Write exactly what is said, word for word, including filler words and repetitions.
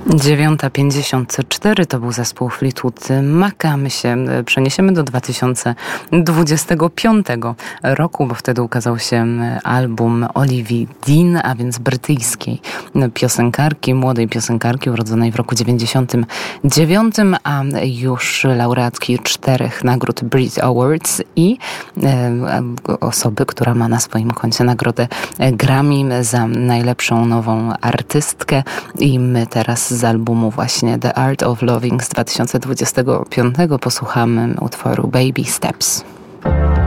dziewiąta pięćdziesiąt cztery to był zespół Fleetwood Mac, a my się przeniesiemy do dwa tysiące dwudziestego piątego roku, bo wtedy ukazał się album Olivii Dean, a więc brytyjskiej piosenkarki, młodej piosenkarki urodzonej w roku dziewięćdziesiątym dziewiątym, a już laureatki czterech nagród Brit Awards i e, osoby, która ma na swoim koncie nagrodę Grammy za najlepszą nową artystkę. I my teraz z albumu właśnie The Art of Loving z dwa tysiące dwudziestego piątego posłuchamy utworu Baby Steps.